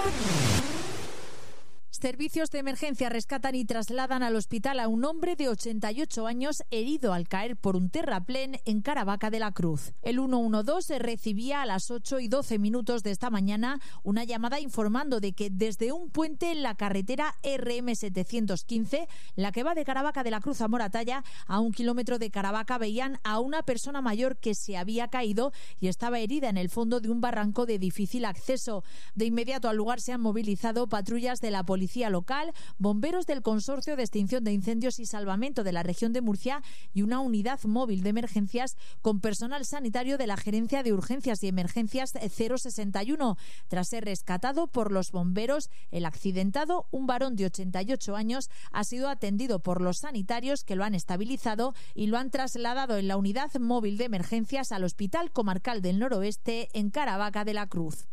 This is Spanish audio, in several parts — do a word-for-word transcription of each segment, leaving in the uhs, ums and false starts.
Servicios de emergencia rescatan y trasladan al hospital a un hombre de ochenta y ocho años herido al caer por un terraplén en Caravaca de la Cruz. El ciento doce recibía a las ocho y doce minutos de esta mañana una llamada informando de que desde un puente en la carretera R M setecientos quince, la que va de Caravaca de la Cruz a Moratalla, a un kilómetro de Caravaca, veían a una persona mayor que se había caído y estaba herida en el fondo de un barranco de difícil acceso. De inmediato al lugar se han movilizado patrullas de la policía local, bomberos del Consorcio de Extinción de Incendios y Salvamento de la región de Murcia y una unidad móvil de emergencias con personal sanitario de la Gerencia de Urgencias y Emergencias cero sesenta y uno. Tras ser rescatado por los bomberos, el accidentado, un varón de ochenta y ocho años, ha sido atendido por los sanitarios que lo han estabilizado y lo han trasladado en la unidad móvil de emergencias al Hospital Comarcal del Noroeste en Caravaca de la Cruz.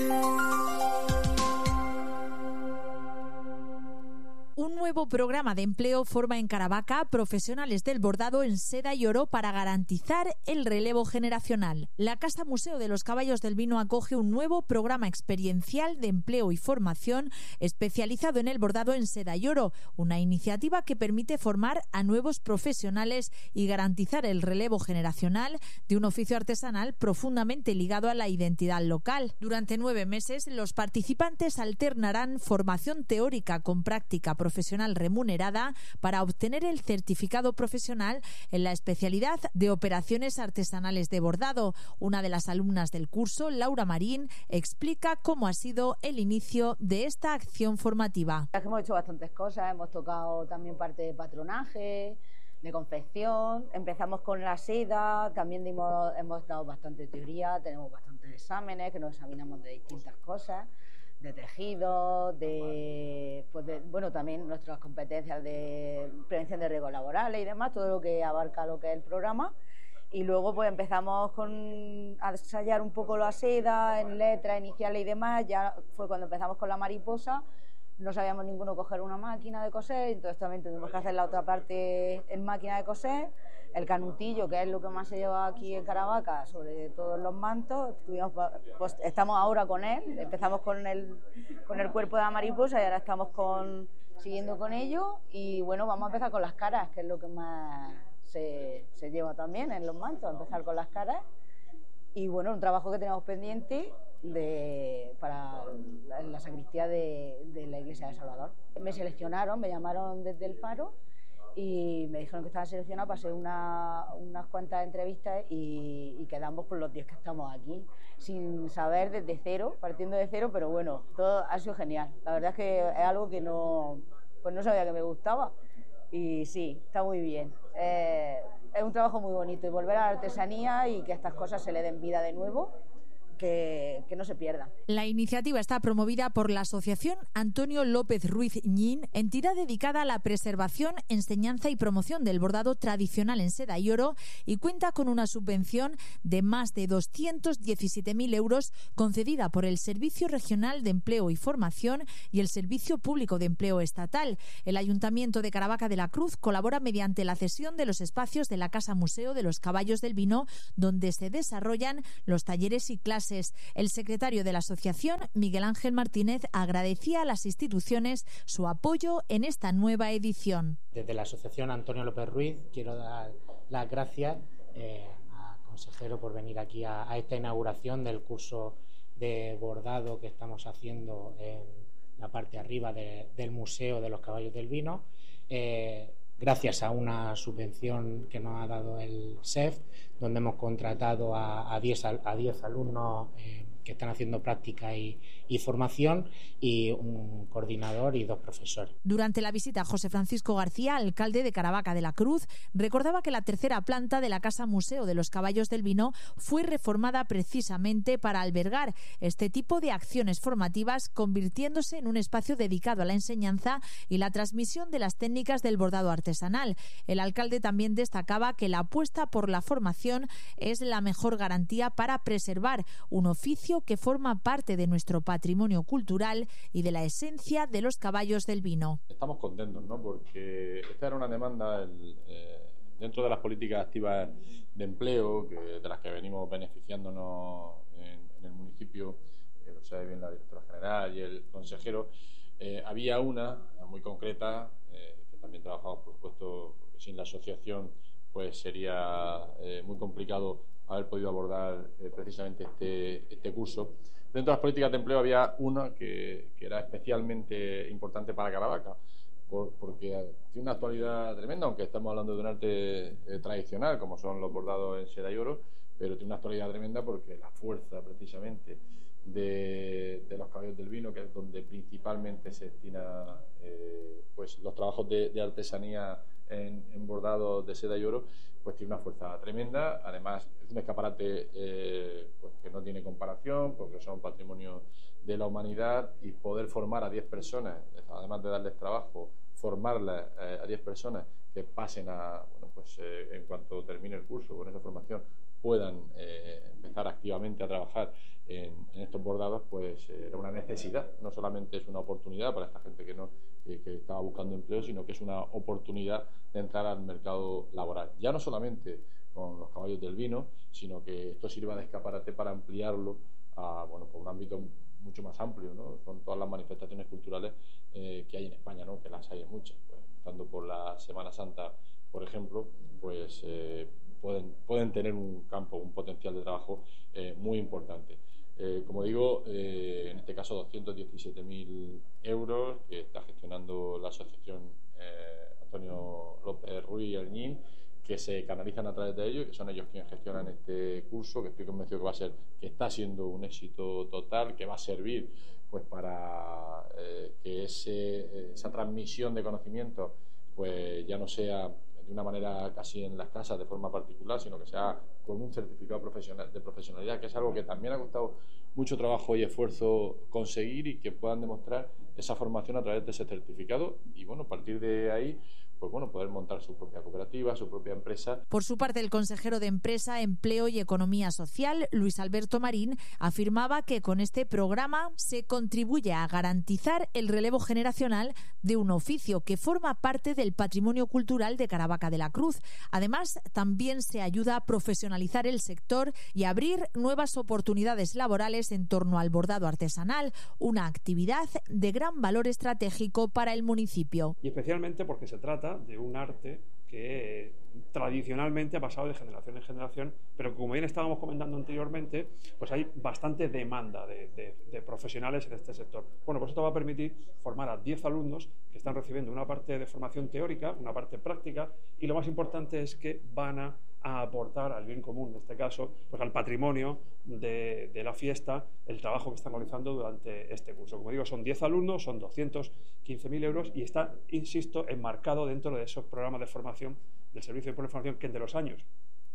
Un nuevo programa de empleo forma en Caravaca profesionales del bordado en seda y oro para garantizar el relevo generacional. La Casa Museo de los Caballos del Vino acoge un nuevo programa experiencial de empleo y formación especializado en el bordado en seda y oro, una iniciativa que permite formar a nuevos profesionales y garantizar el relevo generacional de un oficio artesanal profundamente ligado a la identidad local. Durante nueve meses, los participantes alternarán formación teórica con práctica profesional remunerada para obtener el certificado profesional en la especialidad de operaciones artesanales de bordado. Una de las alumnas del curso, Laura Marín, explica cómo ha sido el inicio de esta acción formativa. Hemos hecho bastantes cosas, hemos tocado también parte de patronaje, de confección, empezamos con la seda, también dimos, hemos dado bastante teoría, tenemos bastantes exámenes que nos examinamos de distintas cosas, de tejido, de, pues de, bueno, también nuestras competencias de prevención de riesgos laborales y demás, todo lo que abarca lo que es el programa. Y luego pues empezamos con, a ensayar un poco la seda en letras iniciales y demás. Ya fue cuando empezamos con la mariposa, no sabíamos ninguno coger una máquina de coser, entonces también tuvimos que hacer la otra parte en máquina de coser. El canutillo, que es lo que más se lleva aquí en Caravaca, sobre todo en los mantos, tuvimos, pues, estamos ahora con él, empezamos con el, con el cuerpo de la mariposa y ahora estamos con, siguiendo con ello. Y bueno, vamos a empezar con las caras, que es lo que más se, se lleva también en los mantos, empezar con las caras. Y bueno, un trabajo que tenemos pendiente de, para la, la sacristía de, de la iglesia de Salvador. Me seleccionaron, me llamaron desde el Faro y me dijeron que estaba seleccionada para hacer una, unas cuantas entrevistas y, y quedamos por los diez que estamos aquí, sin saber desde cero, partiendo de cero, pero bueno, todo ha sido genial. La verdad es que es algo que no, pues no sabía que me gustaba y sí, está muy bien. Eh, es un trabajo muy bonito y volver a la artesanía y que a estas cosas se le den vida de nuevo. Que, que no se pierda. La iniciativa está promovida por la Asociación Antonio López Ruiz Ñín, entidad dedicada a la preservación, enseñanza y promoción del bordado tradicional en seda y oro, y cuenta con una subvención de más de doscientos diecisiete mil euros concedida por el Servicio Regional de Empleo y Formación y el Servicio Público de Empleo Estatal. El Ayuntamiento de Caravaca de la Cruz colabora mediante la cesión de los espacios de la Casa Museo de los Caballos del Vino, donde se desarrollan los talleres y clases. El secretario de la asociación, Miguel Ángel Martínez, agradecía a las instituciones su apoyo en esta nueva edición. Desde la asociación Antonio López Ruiz quiero dar las gracias eh, al consejero por venir aquí a, a esta inauguración del curso de bordado que estamos haciendo en la parte arriba de, del Museo de los Caballos del Vino. Eh, gracias a una subvención que nos ha dado el S E F, donde hemos contratado a diez alumnos eh, que están haciendo práctica y, y formación, y un coordinador y dos profesores. Durante la visita, José Francisco García, alcalde de Caravaca de la Cruz, recordaba que la tercera planta de la Casa Museo de los Caballos del Vino fue reformada precisamente para albergar este tipo de acciones formativas, convirtiéndose en un espacio dedicado a la enseñanza y la transmisión de las técnicas del bordado artesanal. El alcalde también destacaba que la apuesta por la formación es la mejor garantía para preservar un oficio que forma parte de nuestro patrimonio cultural y de la esencia de los caballos del vino. Estamos contentos, ¿no? Porque esta era una demanda el, eh, dentro de las políticas activas de empleo, que, de las que venimos beneficiándonos en, en el municipio eh, lo sabe bien la directora general y el consejero, eh, había una muy concreta, eh, que también trabajamos, por supuesto, porque sin la asociación pues sería eh, muy complicado haber podido abordar eh, precisamente este, este curso. Dentro de las políticas de empleo había una que, que era especialmente importante para Caravaca, por, porque tiene una actualidad tremenda, aunque estamos hablando de un arte eh, tradicional, como son los bordados en seda y oro, pero tiene una actualidad tremenda porque la fuerza precisamente de, de los caballos del vino, que es donde principalmente se destina eh, pues los trabajos de, de artesanía en, en bordados de seda y oro, pues tiene una fuerza tremenda. Además es un escaparate eh, pues que no tiene comparación, porque son patrimonio de la humanidad, y poder formar a diez personas, además de darles trabajo, formarlas eh, a diez personas que pasen a, bueno, pues eh, en cuanto termine el curso con esa formación puedan eh, empezar activamente a trabajar en, en estos bordados, pues eh, era una necesidad. No solamente es una oportunidad para esta gente que no que, que estaba buscando empleo, sino que es una oportunidad de entrar al mercado laboral. Ya no solamente con los caballos del vino, sino que esto sirva de escaparate para ampliarlo a, bueno, por un ámbito mucho más amplio, ¿no? Son todas las manifestaciones culturales eh, que hay en España, ¿no? Que las hay muchas, pues, empezando por la Semana Santa, por ejemplo, pues eh, pueden, pueden tener un campo, un potencial de trabajo eh, muy importante. Eh, como digo, eh, en este caso doscientos diecisiete mil euros que está gestionando la asociación eh, Antonio López Ruiz Arñín, que se canalizan a través de ellos, que son ellos quienes gestionan este curso, que estoy convencido que va a ser, que está siendo un éxito total, que va a servir pues para eh, que ese, esa transmisión de conocimiento pues ya no sea de una manera casi en las casas de forma particular, sino que sea con un certificado profesional, de profesionalidad, que es algo que también ha costado mucho trabajo y esfuerzo conseguir, y que puedan demostrar esa formación a través de ese certificado, y bueno, a partir de ahí pues bueno, poder montar su propia cooperativa, su propia empresa. Por su parte, el consejero de Empresa, Empleo y Economía Social, Luis Alberto Marín, afirmaba que con este programa se contribuye a garantizar el relevo generacional de un oficio que forma parte del patrimonio cultural de Caravaca de la Cruz. Además, también se ayuda a profesionalizar el sector y a abrir nuevas oportunidades laborales en torno al bordado artesanal, una actividad de gran valor estratégico para el municipio. Y especialmente porque se trata de un arte que tradicionalmente ha pasado de generación en generación, pero como bien estábamos comentando anteriormente, pues hay bastante demanda de, de, de profesionales en este sector. Bueno, pues esto va a permitir formar a diez alumnos que están recibiendo una parte de formación teórica, una parte práctica, y lo más importante es que van a, a aportar al bien común, en este caso, pues al patrimonio de, de la fiesta, el trabajo que están realizando durante este curso. Como digo, son diez alumnos, son doscientos quince mil euros, y está, insisto, enmarcado dentro de esos programas de formación del Servicio de Formación, que entre los años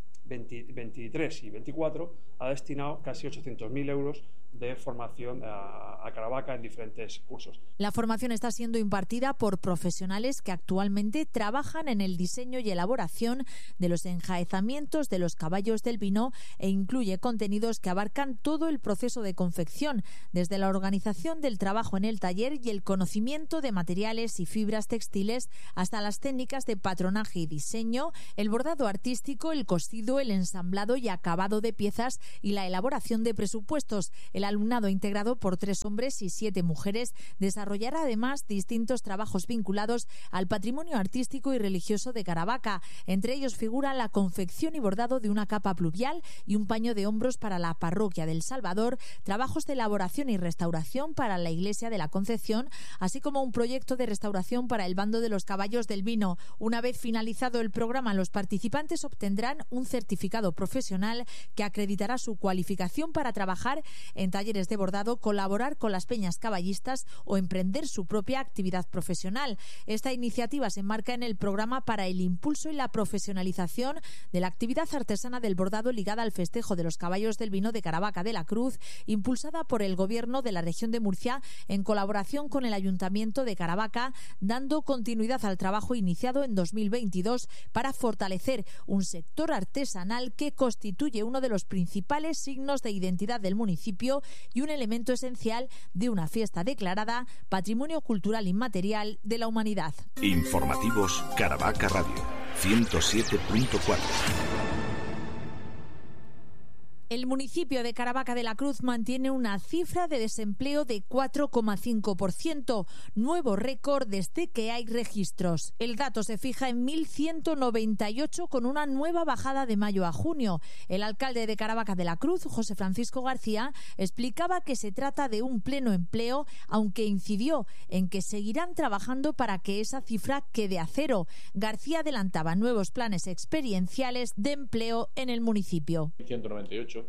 veintitrés y veinticuatro ha destinado casi ochocientos mil euros de formación a, a Caravaca en diferentes cursos. La formación está siendo impartida por profesionales que actualmente trabajan en el diseño y elaboración de los enjaezamientos de los caballos del vino, e incluye contenidos que abarcan todo el proceso de confección, desde la organización del trabajo en el taller y el conocimiento de materiales y fibras textiles, hasta las técnicas de patronaje y diseño, el bordado artístico, el cosido, el ensamblado y acabado de piezas y la elaboración de presupuestos. El alumnado, integrado por tres hombres y siete mujeres, desarrollará además distintos trabajos vinculados al patrimonio artístico y religioso de Caravaca. Entre ellos figuran la confección y bordado de una capa pluvial y un paño de hombros para la parroquia del Salvador, trabajos de elaboración y restauración para la iglesia de la Concepción, así como un proyecto de restauración para el bando de los caballos del vino. Una vez finalizado el programa, los participantes obtendrán un certificado profesional que acreditará su cualificación para trabajar en talleres de bordado, colaborar con las peñas caballistas o emprender su propia actividad profesional. Esta iniciativa se enmarca en el programa para el impulso y la profesionalización de la actividad artesana del bordado ligada al festejo de los caballos del vino de Caravaca de la Cruz, impulsada por el Gobierno de la región de Murcia en colaboración con el Ayuntamiento de Caravaca, dando continuidad al trabajo iniciado en dos mil veintidós para fortalecer un sector artesanal que constituye uno de los principales signos de identidad del municipio y un elemento esencial de una fiesta declarada Patrimonio Cultural Inmaterial de la Humanidad. Informativos Caravaca Radio ciento siete punto cuatro. El municipio de Caravaca de la Cruz mantiene una cifra de desempleo de cuatro coma cinco por ciento, nuevo récord desde que hay registros. El dato se fija en mil ciento noventa y ocho con una nueva bajada de mayo a junio. El alcalde de Caravaca de la Cruz, José Francisco García, explicaba que se trata de un pleno empleo, aunque incidió en que seguirán trabajando para que esa cifra quede a cero. García adelantaba nuevos planes experienciales de empleo en el municipio. ciento noventa y ocho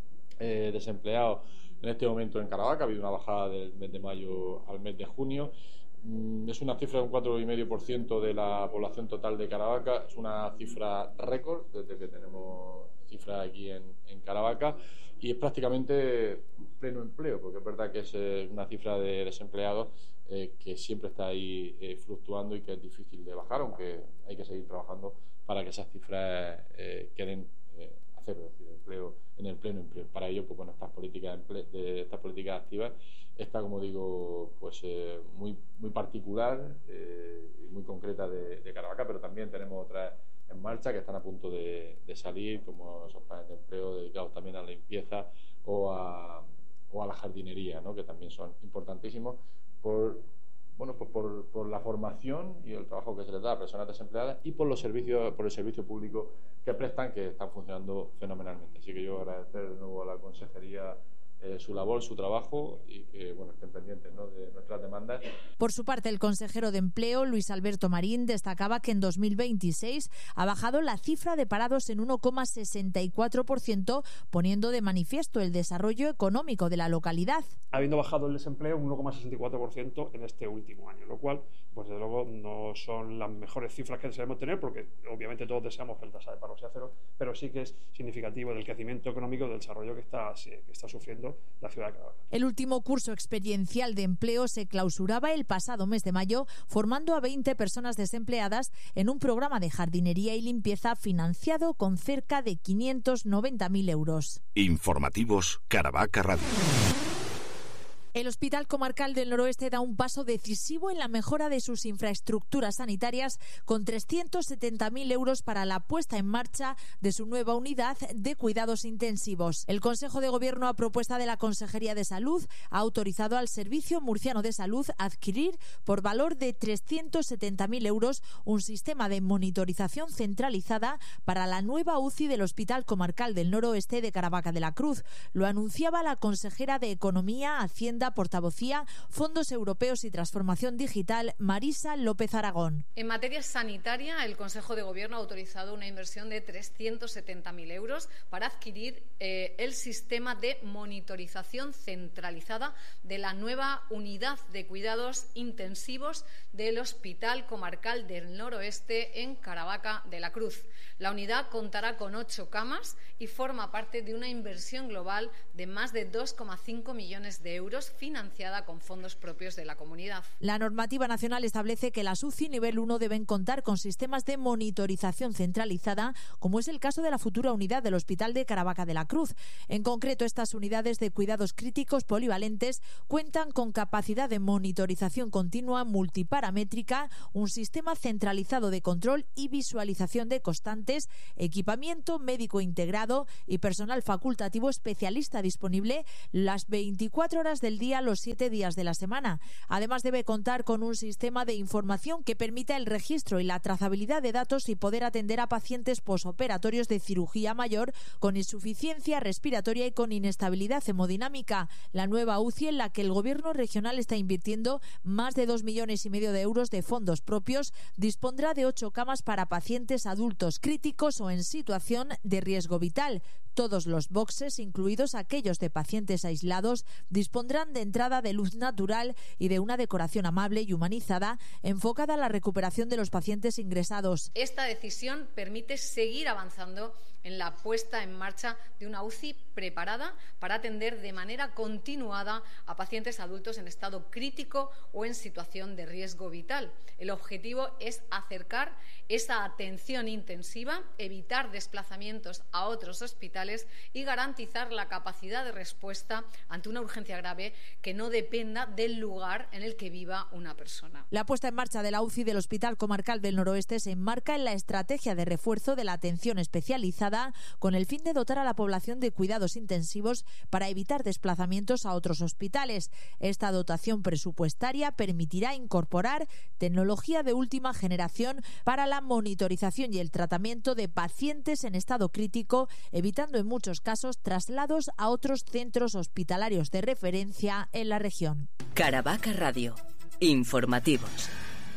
eh, desempleados en este momento en Caravaca. Ha habido una bajada del mes de mayo al mes de junio. Mm, es una cifra de un cuatro coma cinco por ciento de la población total de Caravaca. Es una cifra récord desde que tenemos cifras aquí en, en Caravaca, y es prácticamente pleno empleo, porque es verdad que es eh, una cifra de desempleados eh, que siempre está ahí eh, fluctuando y que es difícil de bajar, aunque hay que seguir trabajando para que esas cifras eh, queden eh, a cero, es decir, empleo en el pleno empleo. Para ello, pues bueno, estas políticas de, empleo, de estas políticas activas está, como digo, pues eh, muy muy particular eh, y muy concreta de, de Caravaca, pero también tenemos otras en marcha que están a punto de, de salir, como esos planes de empleo dedicados también a la limpieza o a, o a la jardinería, ¿no?, que también son importantísimos por bueno pues por, por la formación y el trabajo que se les da a personas desempleadas y por los servicios, por el servicio público que prestan, que están funcionando fenomenalmente. Así que yo agradecer de nuevo a la consejería Eh, su labor, su trabajo, y que bueno, estén pendientes, ¿no?, de nuestras demandas. Por su parte, el consejero de Empleo, Luis Alberto Marín, destacaba que en dos mil veintiséis ha bajado la cifra de parados en uno coma sesenta y cuatro por ciento, poniendo de manifiesto el desarrollo económico de la localidad. Habiendo bajado el desempleo un uno coma sesenta y cuatro por ciento en este último año, lo cual, pues desde luego, no son las mejores cifras que deseamos tener, porque obviamente todos deseamos que el tasa de paro sea cero, pero sí que es significativo del crecimiento económico, del desarrollo que está, que está sufriendo la ciudad de Caravaca. El último curso experiencial de empleo se clausuraba el pasado mes de mayo, formando a veinte personas desempleadas en un programa de jardinería y limpieza financiado con cerca de quinientos noventa mil euros. Informativos Caravaca Radio. El Hospital Comarcal del Noroeste da un paso decisivo en la mejora de sus infraestructuras sanitarias, con trescientos setenta mil euros para la puesta en marcha de su nueva unidad de cuidados intensivos. El Consejo de Gobierno, a propuesta de la Consejería de Salud, ha autorizado al Servicio Murciano de Salud a adquirir por valor de trescientos setenta mil euros un sistema de monitorización centralizada para la nueva U C I del Hospital Comarcal del Noroeste de Caravaca de la Cruz. Lo anunciaba la consejera de Economía, Hacienda, Portavocía, Fondos Europeos y Transformación Digital, Marisa López Aragón. En materia sanitaria, el Consejo de Gobierno ha autorizado una inversión de trescientos setenta mil euros para adquirir eh, el sistema de monitorización centralizada de la nueva unidad de cuidados intensivos del Hospital Comarcal del Noroeste en Caravaca de la Cruz. La unidad contará con ocho camas y forma parte de una inversión global de más de dos coma cinco millones de euros, financiada con fondos propios de la comunidad. La normativa nacional establece que las U C I nivel uno deben contar con sistemas de monitorización centralizada, como es el caso de la futura unidad del Hospital de Caravaca de la Cruz. En concreto, estas unidades de cuidados críticos polivalentes cuentan con capacidad de monitorización continua multiparamétrica, un sistema centralizado de control y visualización de constantes, equipamiento médico integrado y personal facultativo especialista disponible las veinticuatro horas del día, los siete días de la semana. Además, debe contar con un sistema de información que permita el registro y la trazabilidad de datos y poder atender a pacientes posoperatorios de cirugía mayor con insuficiencia respiratoria y con inestabilidad hemodinámica. La nueva U C I, en la que el Gobierno regional está invirtiendo más de dos millones y medio de euros de fondos propios, dispondrá de ocho camas para pacientes adultos críticos o en situación de riesgo vital. Todos los boxes, incluidos aquellos de pacientes aislados, dispondrán de entrada de luz natural y de una decoración amable y humanizada enfocada a la recuperación de los pacientes ingresados. Esta decisión permite seguir avanzando en la puesta en marcha de una U C I preparada para atender de manera continuada a pacientes adultos en estado crítico o en situación de riesgo vital. El objetivo es acercar esa atención intensiva, evitar desplazamientos a otros hospitales y garantizar la capacidad de respuesta ante una urgencia grave que no dependa del lugar en el que viva una persona. La puesta en marcha de la U C I del Hospital Comarcal del Noroeste se enmarca en la estrategia de refuerzo de la atención especializada realizada con el fin de dotar a la población de cuidados intensivos para evitar desplazamientos a otros hospitales. Esta dotación presupuestaria permitirá incorporar tecnología de última generación para la monitorización y el tratamiento de pacientes en estado crítico, evitando en muchos casos traslados a otros centros hospitalarios de referencia en la región. Caravaca Radio. Informativos.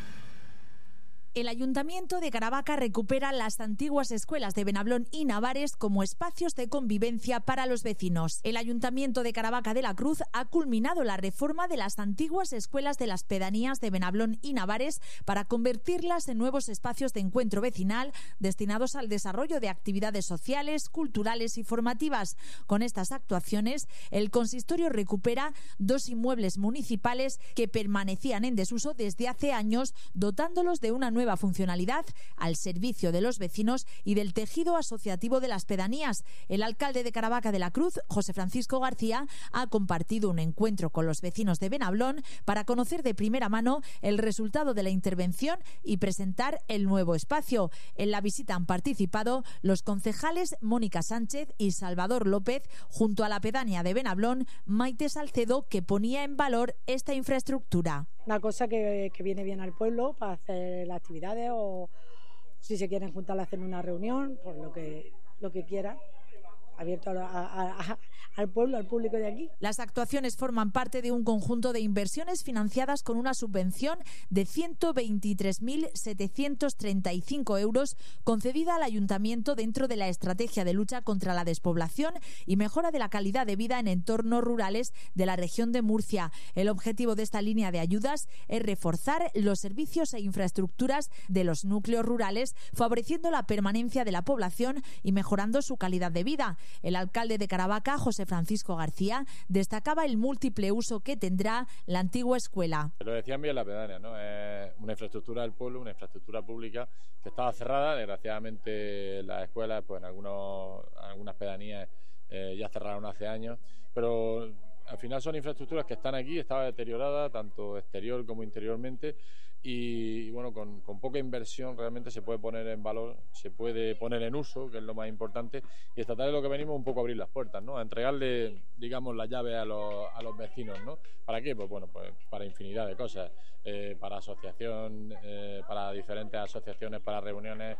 El Ayuntamiento de Caravaca recupera las antiguas escuelas de Benablón y Navares como espacios de convivencia para los vecinos. El Ayuntamiento de Caravaca de la Cruz ha culminado la reforma de las antiguas escuelas de las pedanías de Benablón y Navares para convertirlas en nuevos espacios de encuentro vecinal destinados al desarrollo de actividades sociales, culturales y formativas. Con estas actuaciones, el consistorio recupera dos inmuebles municipales que permanecían en desuso desde hace años, dotándolos de una nueva nueva funcionalidad al servicio de los vecinos y del tejido asociativo de las pedanías. El alcalde de Caravaca de la Cruz, José Francisco García, ha compartido un encuentro con los vecinos de Benablón para conocer de primera mano el resultado de la intervención y presentar el nuevo espacio. En la visita han participado los concejales Mónica Sánchez y Salvador López, junto a la pedánea de Benablón, Maite Salcedo, que ponía en valor esta infraestructura. Una cosa que, que viene bien al pueblo para hacer las actividades, o si se quieren juntar a hacer una reunión, por lo que, lo que quieran. Abierto a, a, a, al pueblo, al público de aquí. Las actuaciones forman parte de un conjunto de inversiones financiadas con una subvención de ciento veintitrés mil setecientos treinta y cinco euros concedida al Ayuntamiento dentro de la estrategia de lucha contra la despoblación y mejora de la calidad de vida en entornos rurales de la región de Murcia. El objetivo de esta línea de ayudas es reforzar los servicios e infraestructuras de los núcleos rurales, favoreciendo la permanencia de la población y mejorando su calidad de vida. El alcalde de Caravaca, José Francisco García, destacaba el múltiple uso que tendrá la antigua escuela. Lo decían bien la pedánea, ¿no? Es una infraestructura del pueblo, una infraestructura pública que estaba cerrada. Desgraciadamente las escuelas, pues en algunos, algunas pedanías eh, ya cerraron hace años, pero al final son infraestructuras que están aquí, estaba deteriorada tanto exterior como interiormente. Y, y bueno, con, con poca inversión realmente se puede poner en valor, se puede poner en uso, que es lo más importante, y esta tarde lo que venimos un poco a abrir las puertas, ¿no? A entregarle, digamos, la llave a los, a los vecinos, ¿no? ¿Para qué? Pues bueno, pues para infinidad de cosas, eh, para asociación, eh, para diferentes asociaciones, para reuniones,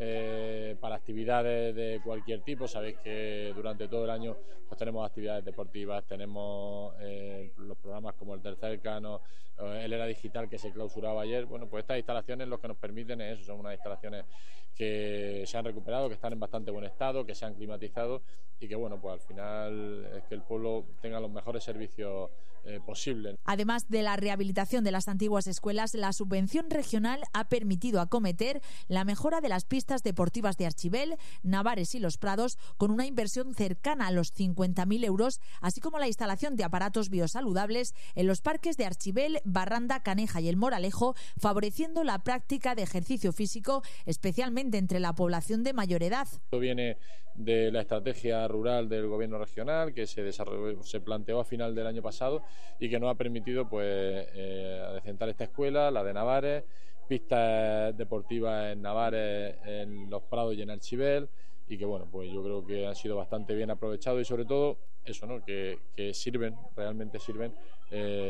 eh, para actividades de cualquier tipo. Sabéis que durante todo el año pues tenemos actividades deportivas, tenemos eh, los programas como el del Cercano, eh, el Era Digital que se clausuraba ayer. Bueno, pues estas instalaciones lo que nos permiten es eso, son unas instalaciones que se han recuperado, que están en bastante buen estado, que se han climatizado y que bueno, pues al final es que el pueblo tenga los mejores servicios eh, posibles. Además de la rehabilitación de las antiguas escuelas, la subvención regional ha permitido acometer la mejora de las pistas deportivas de Archibel, Navares y Los Prados con una inversión cercana a los cincuenta mil euros, así como la instalación de aparatos biosaludables en los parques de Archibel, Barranda, Caneja y El Moralejo, favoreciendo la práctica de ejercicio físico, especialmente entre la población de mayor edad. Esto viene de la estrategia rural del gobierno regional que se desarrolló, se planteó a final del año pasado y que nos ha permitido pues eh, adecentar esta escuela, la de Navares, pistas deportivas en Navares, en Los Prados y en Archibel, y que bueno, pues yo creo que han sido bastante bien aprovechados y sobre todo eso, ¿no? que, que sirven, realmente sirven eh,